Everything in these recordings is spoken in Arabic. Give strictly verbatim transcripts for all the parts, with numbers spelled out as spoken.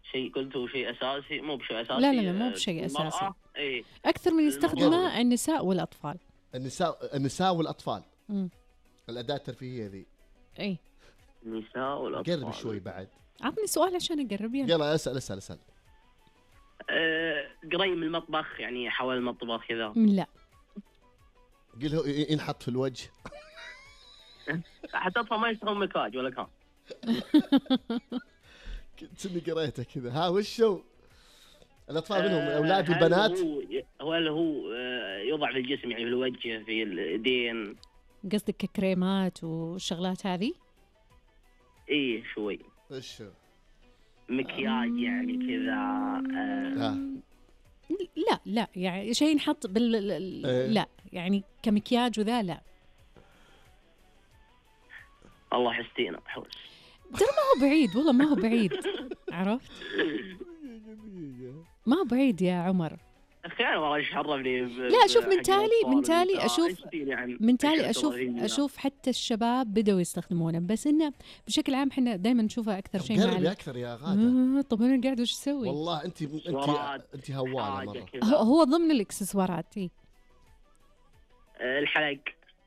شيء قلته شيء أساسي، مو بشيء أساسي. لا لا لا مو بشيء أساسي. المرأة إيه أكثر من يستخدمها النساء والأطفال. النساء النساء والأطفال. امم الأداة الترفيهية ذي. إيه. النساء والأطفال. قرب شوي بعد. عطني سؤال عشان أقرب يلا. يلا اسأل اسأل اسأل. أه قريب من المطبخ، يعني حول المطبخ كذا. لا. قل هو ينحط في الوجه. حتى أطفال ما يشتغلون مكياج ولا كان. كنت اني قريته كذا. ها وش هو؟ الأطفال منهم أه الأولاد هل والبنات. هو هو هل هو أه يوضع في الجسم، يعني في الوجه، في اليدين؟ قصدك ككريمات والشغلات هذه؟ إيه شوي. وش هو؟ مكياج يعني كذا. أه ها. لا لا يعني شيء ينحط بال إيه. لا يعني كمكياج وذا لا. الله حستينا حوش. ترى ما هو بعيد والله، ما هو بعيد. عرفت؟ ما هو بعيد يا عمر. أخي أنا والله إيش حرمني. لا شوف من تالي من تالي أشوف يعني من تالي أشوف أشوف حتى الشباب بدأوا يستخدمونه، بس إنه بشكل عام إحنا دائما نشوفه أكثر شيء قربي مع. أكثر يا غادة. آه طب أنا قاعد وش أسوي؟ والله أنت أنت أنت هوالة مرة. هو, هو ضمن الإكسسوارات. إيه. أه الحلق.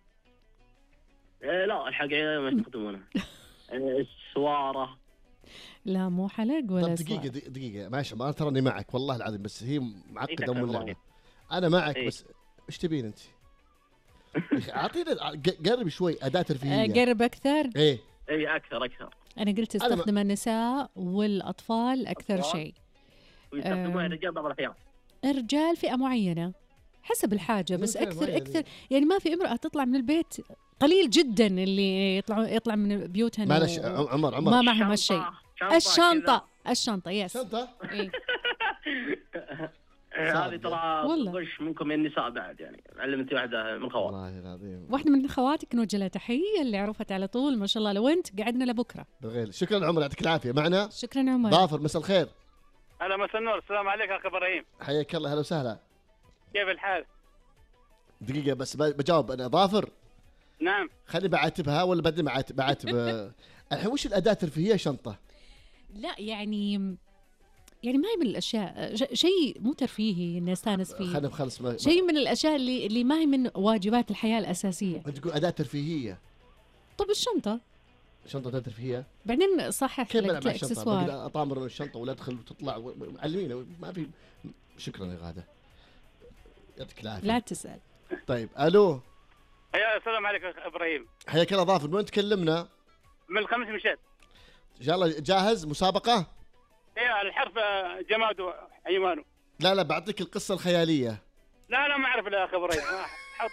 أه لا الحلق ما يستخدمونه. أه السوارة. لا مو حلق ولا. طب دقيقة سوار. دقيقة ماشي، ما تراني معك والله العظيم، بس هي معقدة إيه أم اللعبة. أنا معك إيه؟ بس إيش تبين أنت؟ أعطينا قرب شوي أداة ترفيهية. قرب أكثر. إيه. اي اكثر اكثر. أنا قلت أنا استخدم النساء والأطفال أكثر أطفال. شيء. ويستخدمون الرجال بعض الأحيان. الرجال فئة معينة حسب الحاجة، بس فئة أكثر معينة. أكثر يعني ما في امرأة تطلع من البيت، قليل جدا اللي يطلعوا يطلع من بيوتها معلش و- عمر عمر. ما معهم هالشيء. شنطة الشنطة الشنطة يس. شنطة. إيه. كذا. هذه ترى والله. غش منكم يا النساء بعد، يعني علمتي واحدة من خوات. والله العظيم. واحدة من خواتك نوجه لها تحية اللي عرفت على طول ما شاء الله. لو أنت قعدنا لبكرة. بالغير. شكرا عمر يعطيك العافية. معنا شكرا عمر. ظافر. مساء الخير. هلا مساء النور. السلام عليك اخ ابراهيم. حياك الله. هلا وسهلا. كيف الحال؟ دقيقة بس بجاوب أنا. ظافر نعم. خليني بعاتبها ولا بعدين بعاتب بعاتب الحين وش الأداة الترفيهية؟ شنطة. لا يعني يعني ما هي من الأشياء ش- شيء مو ترفيهي نستانس فيه. خلينا نخلص. ما شيء من الأشياء اللي اللي ما هي من واجبات الحياة الأساسية. أنت تقول أداة ترفيهية. طب الشنطة شنطة أداة ترفيهية. بعدين صحح كيف لك بلعب مع الشنطة؟ الإكسسوار. بقدر أطامر الشنطة ولا أدخل وتطلع و- علمينا ما في. شكرا يا غادة يعطيك العافية. لا تسأل. طيب ألو. يا السلام عليك اخ ابراهيم. حياك الله ظافر. من وين تكلمنا؟ من الخميس مشيت. إن شاء الله جاهز مسابقة؟ ايه الحرف جماد وحيوان. لا لا بعطيك القصة الخيالية. لا لا ما اعرف يا اخ ابراهيم. حط.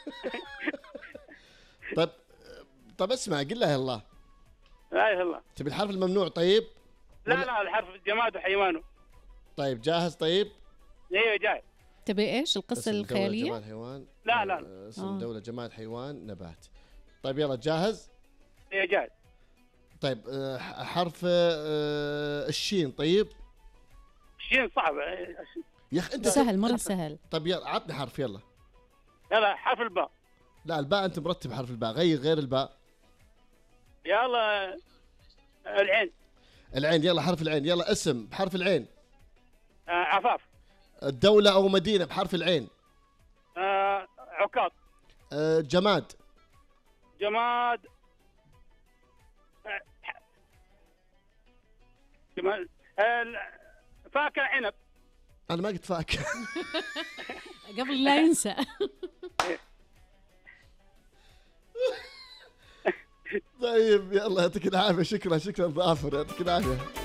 طيب طيب اسمع قل له يلا. لا يلا. تبي الحرف الممنوع؟ طيب لا لا الحرف جماد وحيوان. طيب جاهز؟ طيب ايوه جاي. تبي إيش القصة اسم دولة الخيالية؟ جماد حيوان. لا لا. آه، اسم آه. دولة جماد حيوان نبات. طيب يلا جاهز؟ ايوه جاي. طيب آه، حرف آه، الشين. طيب شيء صعب. يا اخي انت سهل مرة سهل. طيب يلا عطني حرف يلا. يلا حرف الباء. لا الباء انت مرتب حرف الباء. غير غير الباء. يلا العين. العين. يلا حرف العين. يلا اسم بحرف العين. آه عفاف. الدولة او مدينة بحرف العين. آه عكاظ. آه، جماد. جماد. آه، جماد. آه، فاكهة عنب. انا ما قلت فاكهة. قبل لا ينسى. طيب يلا يعطيك العافية. شكرا شكرا ظافر يعطيك العافية.